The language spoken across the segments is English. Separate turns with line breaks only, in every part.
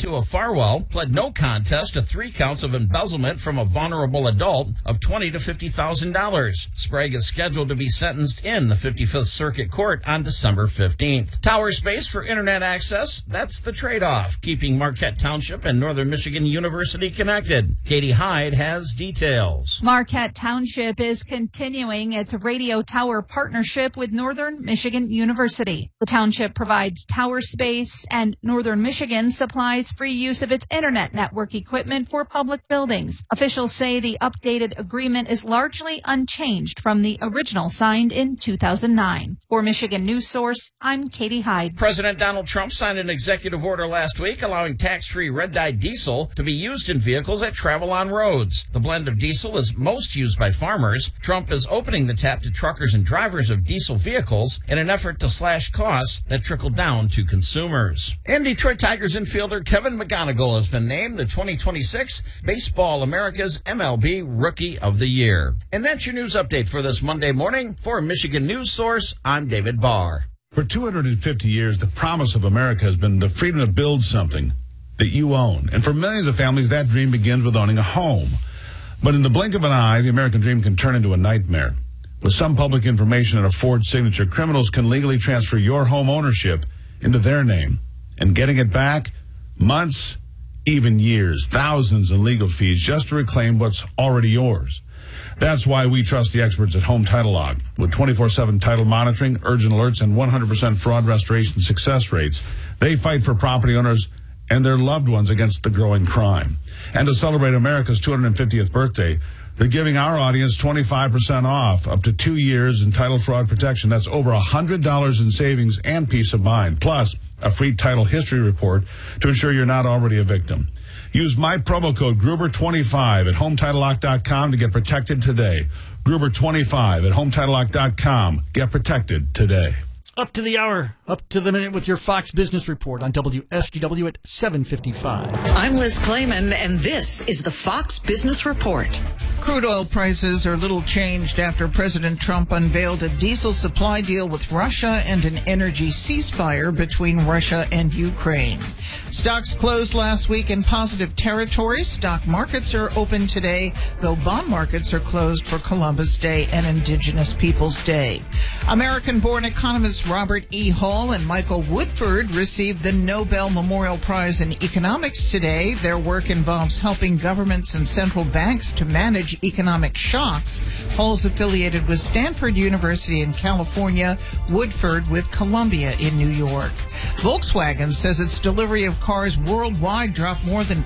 52 of Farwell, pled no contest to 3 counts of embezzlement from a vulnerable adult of $20,000 to $50,000. Sprague is scheduled to be sentenced in the 55th Circuit Court on December 15th. Tower space for internet access, that's the trade-off, keeping Marquette Township and Northern Michigan University connected. Katie Hyde has details.
Marquette Township is continuing its radio tower partnership with Northern Michigan University. The township provides tower space, and Northern Michigan supplies free use of its internet network equipment for public buildings. Officials say the updated agreement is largely unchanged from the original signed in 2009. For Michigan News Source, I'm Katie Hyde.
President Donald Trump signed an executive order last week allowing tax-free red-dye diesel to be used in vehicles that travel on roads. The blend of diesel is most used by farmers. Trump is opening the tap to truckers and drivers of diesel vehicles in an effort to slash costs that trickle down to consumers. And Detroit Tigers infielder Kevin McGonigal has been named the 2026 Baseball America's MLB Rookie of the Year. And that's your news update for this Monday morning. For Michigan News Source, I'm David Barr.
For 250 years, the promise of America has been the freedom to build something that you own. And for millions of families, that dream begins with owning a home. But in the blink of an eye, the American dream can turn into a nightmare. With some public information and a forged signature, criminals can legally transfer your home ownership into their name. And getting it back, months, even years, thousands in legal fees just to reclaim what's already yours. That's why we trust the experts at Home Title Lock. With 24/7 title monitoring, urgent alerts, and 100% fraud restoration success rates, they fight for property owners and their loved ones against the growing crime. And to celebrate America's 250th birthday, they're giving our audience 25% off, up to 2 years in title fraud protection. That's over $100 in savings and peace of mind, plus a free title history report to ensure you're not already a victim. Use my promo code Gruber25 at HomeTitleLock.com to get protected today. Gruber25 at HomeTitleLock.com. Get protected today.
Up to the hour, up to the minute with your Fox Business Report on WSGW at 7:55.
I'm Liz Clayman, and this is the Fox Business Report.
Crude oil prices are little changed after President Trump unveiled a diesel supply deal with Russia and an energy ceasefire between Russia and Ukraine. Stocks closed last week in positive territory. Stock markets are open today, though bond markets are closed for Columbus Day and Indigenous Peoples Day. American-born economists Robert E. Hall and Michael Woodford received the Nobel Memorial Prize in Economics today. Their work involves helping governments and central banks to manage economic shocks. Hall's affiliated with Stanford University in California, Woodford with Columbia in New York. Volkswagen says its delivery of cars worldwide dropped more than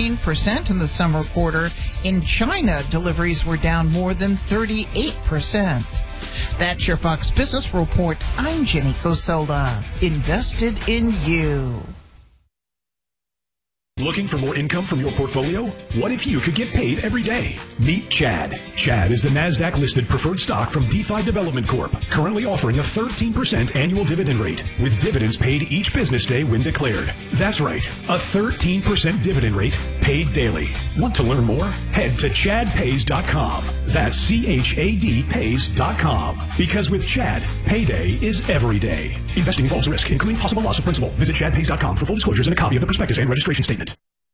14% in the summer quarter. In China, deliveries were down more than 38%. That's your Fox Business Report. I'm Jenny Cosola. Invested in you.
Looking for more income from your portfolio? What if you could get paid every day? Meet Chad. Chad is the NASDAQ-listed preferred stock from DeFi Development Corp., currently offering a 13% annual dividend rate, with dividends paid each business day when declared. That's right, a 13% dividend rate paid daily. Want to learn more? Head to chadpays.com. That's CHAD-Pays.com. Because with Chad, payday is every day. Investing involves risk, including possible loss of principal. Visit chadpays.com for full disclosures and a copy of the prospectus and registration statement.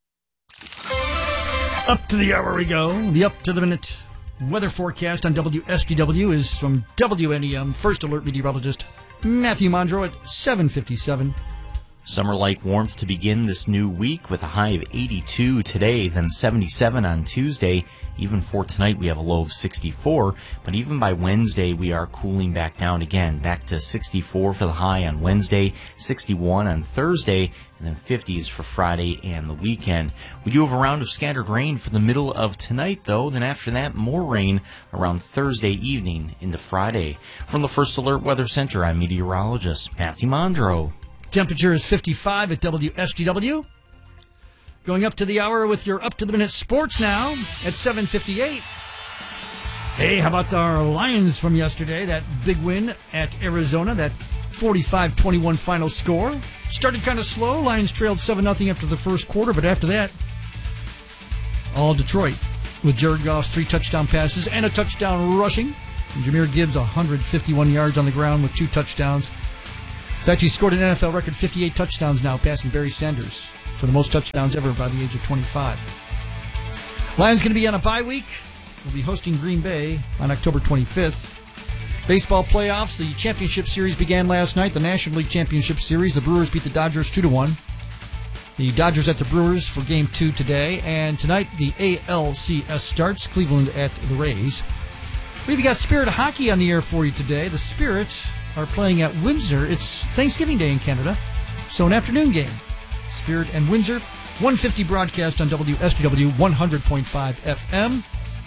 Up to the hour we go. The up-to-the-minute weather forecast on WSGW is from WNEM First Alert meteorologist Matthew Mondro at 7:57.
Summer-like warmth to begin this new week with a high of 82 today, then 77 on Tuesday. Even for tonight, we have a low of 64, but even by Wednesday, we are cooling back down again, back to 64 for the high on Wednesday, 61 on Thursday, and then 50s for Friday and the weekend. We do have a round of scattered rain for the middle of tonight, though. Then after that, more rain around Thursday evening into Friday. From the First Alert Weather Center, I'm meteorologist Matthew Mondro.
Temperature is 55 at WSGW. Going up to the hour with your up-to-the-minute sports now at 7:58. Hey, how about our Lions from yesterday? That big win at Arizona, that 45-21 final score. Started kind of slow. Lions trailed 7-0 after the first quarter, but after that, all Detroit with Jared Goff's 3 touchdown passes and a touchdown rushing. And Jahmyr Gibbs, 151 yards on the ground with 2 touchdowns. In fact, he scored an NFL record 58 touchdowns now, passing Barry Sanders for the most touchdowns ever by the age of 25. Lions going to be on a bye week. We'll be hosting Green Bay on October 25th. Baseball playoffs. The championship series began last night. The National League Championship Series. The Brewers beat the Dodgers 2-1. The Dodgers at the Brewers for Game 2 today. And tonight, the ALCS starts. Cleveland at the Rays. We've got Spirit Hockey on the air for you today. The Spirit are playing at Windsor. It's Thanksgiving Day in Canada, so an afternoon game. Spirit and Windsor. 150 broadcast on WSTW 100.5 FM.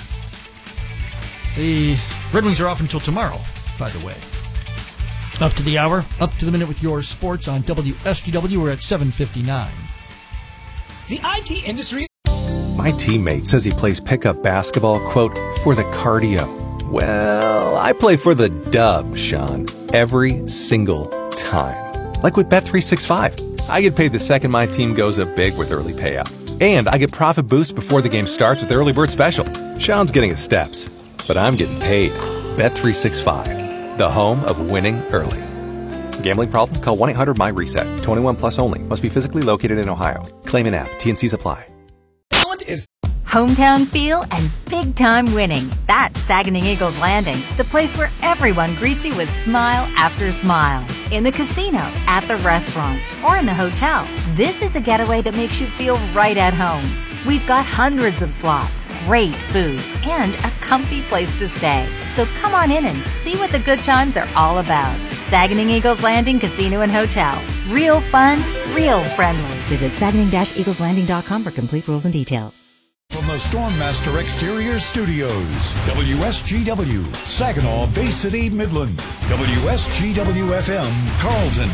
The Red Wings are off until tomorrow, by the way. Up to the hour, up to the minute with your sports on WSTW. We're at 7:59.
The IT industry.
My teammate says he plays pickup basketball, quote, for the cardio. Well, I play for the dub, Sean, every single time. Like with Bet365. I get paid the second my team goes up big with early payout. And I get profit boost before the game starts with Early Bird Special. Sean's getting his steps, but I'm getting paid. Bet365, the home of winning early. Gambling problem? Call 1-800-MY-RESET. 21 plus only. Must be physically located in Ohio. Claim an app. T&Cs apply.
Talent is
hometown feel and big-time winning. That's Saginaw Eagles Landing, the place where everyone greets you with smile after smile. In the casino, at the restaurants, or in the hotel, this is a getaway that makes you feel right at home. We've got hundreds of slots, great food, and a comfy place to stay. So come on in and see what the good times are all about. Saginaw Eagles Landing Casino and Hotel. Real fun, real friendly. Visit Saginaw-EaglesLanding.com for complete rules and details.
From the Stormmaster Exterior Studios, WSGW, Saginaw, Bay City, Midland, WSGW-FM, Carlton.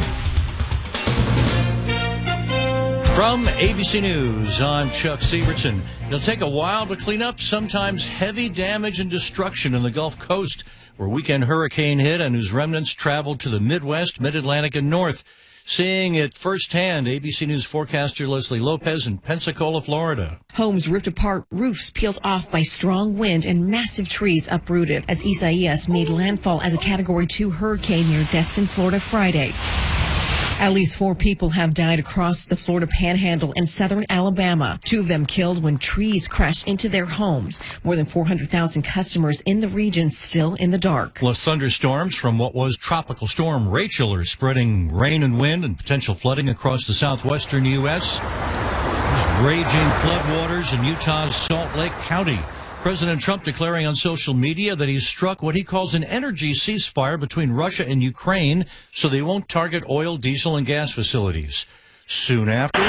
From ABC News, I'm Chuck Sievertson. It'll take a while to clean up sometimes heavy damage and destruction in the Gulf Coast, where weekend hurricane hit and whose remnants traveled to the Midwest, Mid-Atlantic, and North. Seeing it firsthand, ABC News forecaster Leslie Lopez in Pensacola, Florida.
Homes ripped apart, roofs peeled off by strong wind, and massive trees uprooted as Isaias made landfall as a Category 2 hurricane near Destin, Florida, Friday. At least 4 people have died across the Florida Panhandle and southern Alabama. 2 of them killed when trees crashed into their homes. More than 400,000 customers in the region still in the dark.
Plus, thunderstorms from what was Tropical Storm Rachel are spreading rain and wind and potential flooding across the southwestern U.S. There's raging floodwaters in Utah's Salt Lake County. President Trump declaring on social media that he's struck what he calls an energy ceasefire between Russia and Ukraine so they won't target oil, diesel, and gas facilities. Soon after,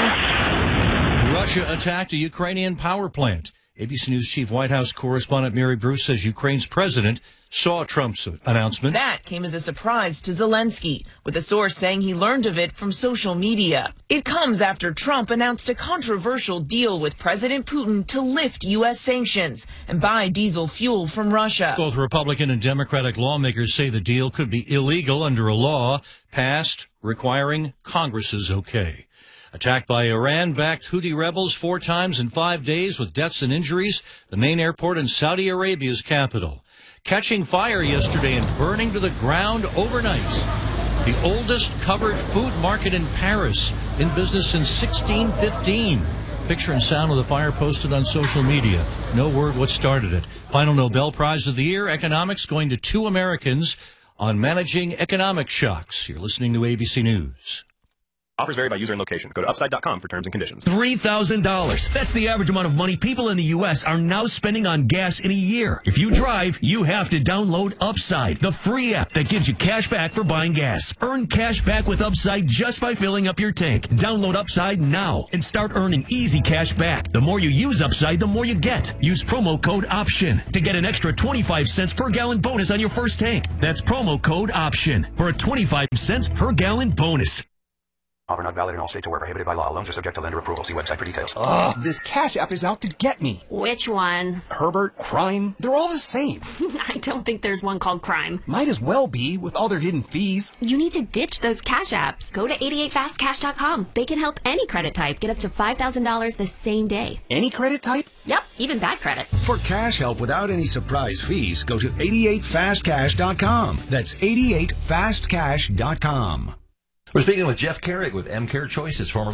Russia attacked a Ukrainian power plant. ABC News Chief White House correspondent Mary Bruce says Ukraine's president saw Trump's announcement.
That came as a surprise to Zelensky, with a source saying he learned of it from social media. It comes after Trump announced a controversial deal with President Putin to lift U.S. sanctions and buy diesel fuel from Russia.
Both Republican and Democratic lawmakers say the deal could be illegal under a law passed requiring Congress's okay. Attacked by Iran-backed Houthi rebels 4 times in 5 days with deaths and injuries, the main airport in Saudi Arabia's capital. Catching fire yesterday and burning to the ground overnight. The oldest covered food market in Paris, in business since 1615. Picture and sound of the fire posted on social media. No word what started it. Final Nobel Prize of the Year, economics, going to 2 Americans on managing economic shocks. You're listening to ABC News.
Offers vary by user and location. Go to upside.com for terms and conditions.
$3,000. That's the average amount of money people in the U.S. are now spending on gas in a year. If you drive, you have to download Upside, the free app that gives you cash back for buying gas. Earn cash back with Upside just by filling up your tank. Download Upside now and start earning easy cash back. The more you use Upside, the more you get. Use promo code OPTION to get an extra 25 cents per gallon bonus on your first tank. That's promo code OPTION for a 25 cents per gallon bonus.
Offer not valid in all states or where prohibited by law. Loans are subject to lender approval. See website for details.
Ugh, this Cash App is out to get me.
Which one?
Herbert, Crime, they're all the same.
I don't think there's one called Crime.
Might as well be, with all their hidden fees.
You need to ditch those Cash Apps. Go to 88fastcash.com. They can help any credit type get up to $5,000 the same day.
Any credit type?
Yep, even bad credit.
For cash help without any surprise fees, go to 88fastcash.com. That's 88fastcash.com.
We're speaking with Jeff Carrick with M-Care Choices, formerly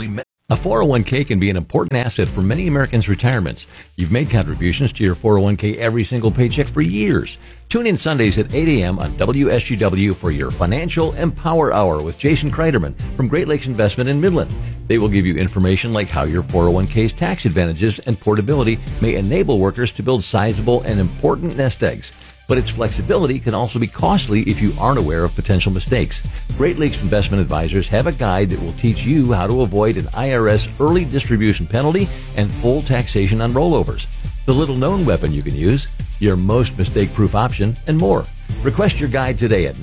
A 401k can be an important asset for many Americans' retirements. You've made contributions to your 401k every single paycheck for years. Tune in Sundays at 8 a.m. on WSGW for your Financial Empower Hour with Jason Kreiderman from Great Lakes Investment in Midland. They will give you information like how your 401k's tax advantages and portability may enable workers to build sizable and important nest eggs. But its flexibility can also be costly if you aren't aware of potential mistakes. Great Lakes Investment Advisors have a guide that will teach you how to avoid an IRS early distribution penalty and full taxation on rollovers. The little-known weapon you can use, your most mistake-proof option, and more. Request your guide today at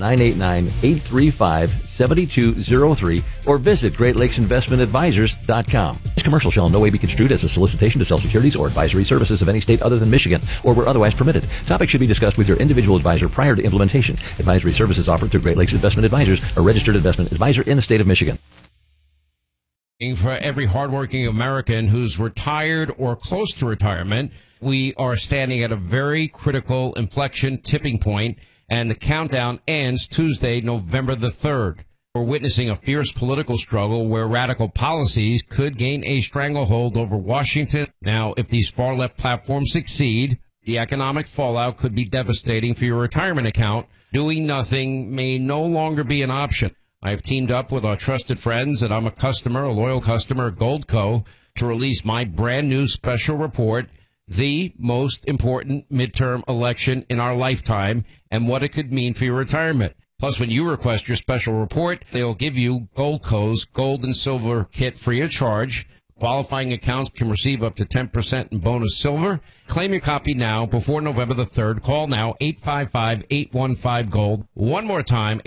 989-835-7203 or visit GreatLakesInvestmentAdvisors.com. This commercial shall in no way be construed as a solicitation to sell securities or advisory services of any state other than Michigan or where otherwise permitted. Topics should be discussed with your individual advisor prior to implementation. Advisory services offered through Great Lakes Investment Advisors, a registered investment advisor in the state of Michigan.
For every hardworking American who's retired or close to retirement, we are standing at a very critical inflection tipping point, and the countdown ends Tuesday, November the 3rd. We're witnessing a fierce political struggle where radical policies could gain a stranglehold over Washington. Now, if these far-left platforms succeed, the economic fallout could be devastating for your retirement account. Doing nothing may no longer be an option. I've teamed up with our trusted friends, and I'm a loyal customer at Goldco, to release my brand new special report, The Most Important Midterm Election in Our Lifetime, and what it could mean for your retirement. Plus, when you request your special report, they'll give you Goldco's Gold and Silver Kit free of charge. Qualifying accounts can receive up to 10% in bonus silver. Claim your copy now before November the 3rd. Call now, 855-815-GOLD. One more time,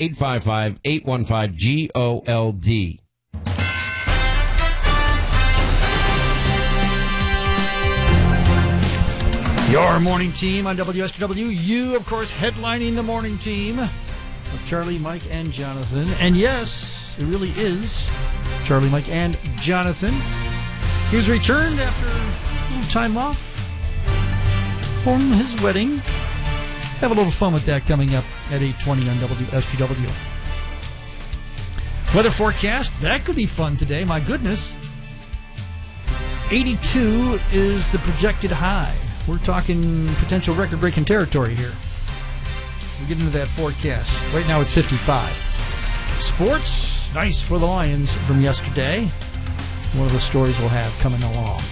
855-815-GOLD.
Your morning team on WSW. You, of course, headlining the morning team of Charlie, Mike, and Jonathan. And yes, it really is Charlie, Mike, and Jonathan. He's returned after a little time off from his wedding. Have a little fun with that coming up at 8:20 on WSGW. Weather forecast, that could be fun today, my goodness. 82 is the projected high. We're talking potential record-breaking territory here. We'll get into that forecast. Right now it's 55. Sports, nice for the Lions from yesterday. One of the stories we'll have coming along.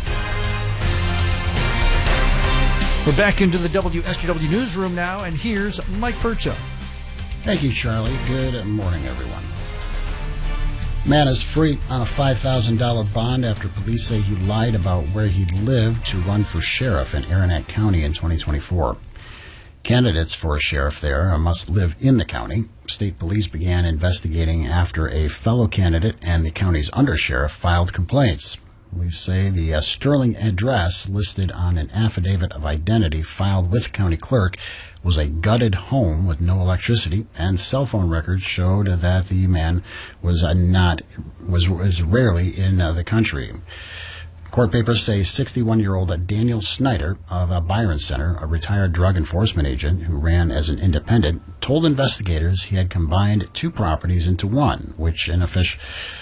We're back into the WSGW newsroom now, and here's Mike Percha.
Thank you, Charlie. Good morning, everyone. Man is free on a $5,000 bond after police say he lied about where he lived to run for sheriff in Aranac County in 2024. Candidates for a sheriff there must live in the county. State police began investigating after a fellow candidate and the county's undersheriff filed complaints. Police say the Sterling address listed on an affidavit of identity filed with county clerk was a gutted home with no electricity, and cell phone records showed that the man was rarely in the country. Court papers say 61-year-old Daniel Snyder of Byron Center, a retired drug enforcement agent who ran as an independent, told investigators he had combined two properties into one, which an official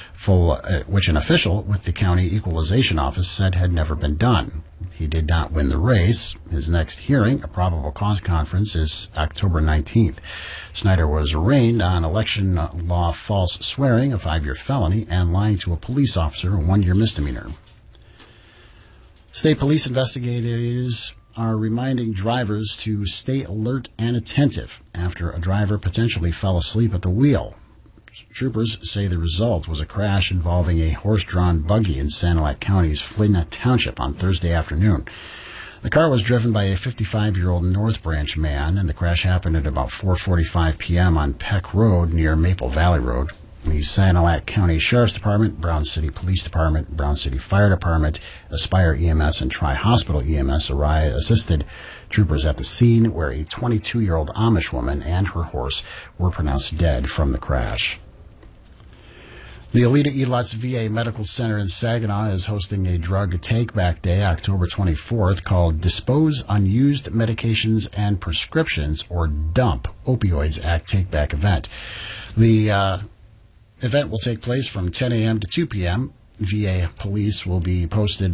with the county equalization office said had never been done. He did not win the race. His next hearing, a probable cause conference, is October 19th. Snyder was arraigned on election law false swearing, a 5-year felony, and lying to a police officer, a 1-year misdemeanor. State police investigators are reminding drivers to stay alert and attentive after a driver potentially fell asleep at the wheel. Troopers say the result was a crash involving a horse-drawn buggy in Sanilac County's Flynn Township on Thursday afternoon. The car was driven by a 55-year-old North Branch man, and the crash happened at about 4:45 p.m. on Peck Road near Maple Valley Road. The Sanilac County Sheriff's Department, Brown City Police Department, Brown City Fire Department, Aspire EMS, and Tri-Hospital EMS assisted troopers at the scene, where a 22-year-old Amish woman and her horse were pronounced dead from the crash. The Alida Elots VA Medical Center in Saginaw is hosting a drug take-back day October 24th called Dispose Unused Medications and Prescriptions, or DUMP, Opioids Act Take-Back event. The event will take place from 10 a.m. to 2 p.m. VA police will be posted